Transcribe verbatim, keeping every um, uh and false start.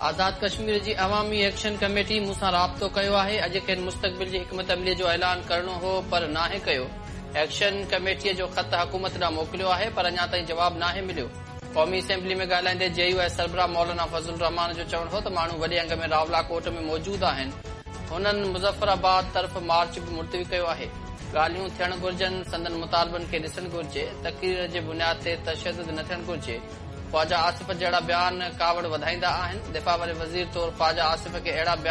आज़ाद कश्मीर जी अवामी action committee मूंसां राब्तो कयो आहे। अॼु खेनि मुस्तक़बिल जी हिकमत अमलीअ जो ऐलान करणो हो पर नाहे कयो। एक्शन कमेटीअ जो ख़त हुकूमत ॾांहुं मोकिलियो आहे पर अञा ताईं जवाब नाहे मिलियो। क़ौमी असेंबली में ॻाल्हाईंदे जेयू ऐं सरबराह मौलाना फज़लुर रहमान जो चवणु हो त माण्हू वॾे अंग में रावलाकोट में मौजूद आहिनि। हुननि मुज़फ़राबाद तरफ़ मार्च बि मुलतवी कयो आहे। ॻाल्हियूं थियण घुर्जनि, संदन मुतालबनि खे ॾिसणु घुर्जे, तक़रीर जे बुनियाद ते तशदुद न थियणु घुर्जे। ख्वाजा आसिफ जहिड़ा बयान कावड़ वधाईंदा आहिनि। दिफ़ा वारे वज़ीर तौरु ख्वाजा आसिफ खे अहिड़ा